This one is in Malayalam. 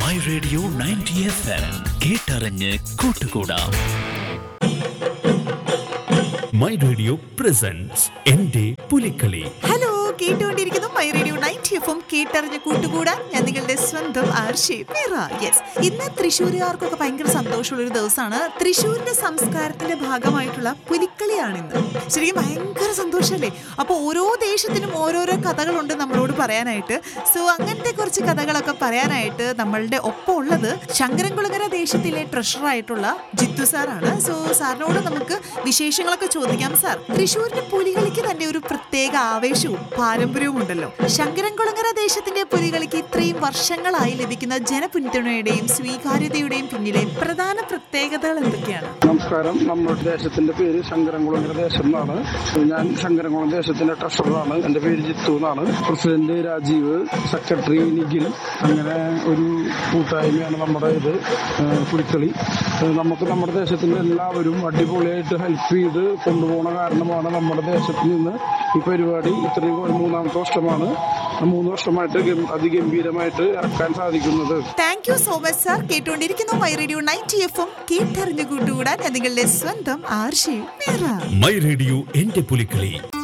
മൈ റേഡിയോ 90 FM കേട്ടറിഞ്ഞ് കൂട്ടുകൂടാം. മൈ റേഡിയോ പ്രസൻസ് എന്റെ പുലിക്കളി. ഹലോ, കേട്ടുകൊണ്ടിരിക്കുന്നു മൈ റേഡിയോ 90 FM കേട്ടറിഞ്ഞ് കൂട്ടുകൂടാൻ. ഞാൻ നിങ്ങളുടെ സ്വന്തം ആർഷി മീറ. യെസ്, ഇന്ന് തൃശ്ശൂരുകാർക്കൊക്കെ ഭയങ്കര സന്തോഷമുള്ളൊരു ദിവസമാണ്. തൃശ്ശൂരിന്റെ സംസ്കാരത്തിന്റെ ഭാഗമായിട്ടുള്ള പുലിക്കളിയാണ് ഇന്ന്. ശരിക്കും ഭയങ്കര സന്തോഷമല്ലേ? അപ്പോൾ ഓരോ ദേശത്തിനും ഓരോരോ കഥകളുണ്ട് നമ്മളോട് പറയാനായിട്ട്. സോ അങ്ങനത്തെ കുറച്ച് കഥകളൊക്കെ പറയാനായിട്ട് നമ്മളുടെ ഒപ്പം ഉള്ളത് ശങ്കരൻകുളങ്ങര ദേശത്തിലെ ട്രഷറായിട്ടുള്ള ജിത്തു സാറാണ്. സോ സാറിനോട് നമുക്ക് വിശേഷങ്ങളൊക്കെ ചോദിക്കാം. സാർ, തൃശ്ശൂരിന്റെ പുലികളിക്ക് തന്നെ ഒരു പ്രത്യേക ആവേശവും പാരമ്പര്യവും ഉണ്ടല്ലോ. ശങ്കരൻകുളങ്ങര ദേശത്തിന്റെ പുലികളിക്ക് ഇത്രയും വർഷങ്ങളായി ലഭിക്കുന്ന ജനപിന്തുണയുടെയും സ്വീകാര്യതയുടെയും പിന്നിലെ പ്രധാന പ്രത്യേകതകൾ എന്തൊക്കെയാണ്? നമസ്കാരം. നമ്മുടെ ദേശത്തിന്റെ പേര് ശങ്കരൻകുളങ്ങര ദേശം എന്നാണ്. ഞാൻ ശങ്കരൻകുളം ദേശത്തിന്റെ ട്രഷററാണ്. എൻ്റെ പേര് ജിത്തു എന്നാണ്. President Rajeev, secretary Nikhil. അങ്ങനെ ഒരു കൂട്ടായ്മയാണ് നമ്മുടെ ഇത് പുലിക്കളി. നമുക്ക് നമ്മുടെ ദേശത്തിന്റെ എല്ലാവരും അടിപൊളിയായിട്ട് ഹെൽപ്പ് ചെയ്ത് കൊണ്ടുപോകുന്ന കാരണമാണ് നമ്മുടെ ദേശത്ത് നിന്ന് ഈ പരിപാടി ഇത്രയും 3-ാമത്തെ വർഷമാണ്. 3 വർഷമായിട്ട് അതിഗംഭീരമായിട്ട് ഇറക്കാൻ സാധിക്കുന്നത്. Thank you so much sir. കേട്ടുകൊണ്ടിരിക്കുന്നു മൈ റേഡിയോ 90 FM കേട്ടറിഞ്ഞു കൂട്ടുകൂടാൻ. നിങ്ങളുടെ സ്വന്തം ആർഷി മീറ. മൈ റേഡിയോ എന്റെ പുലിക്കളി.